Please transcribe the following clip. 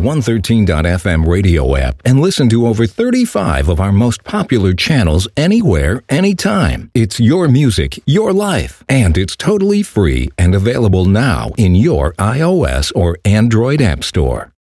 113.fm radio app and listen to over 35 of our most popular channels anywhere, anytime. It's your music, your life, and it's totally free and available now in your iOS or Android app store.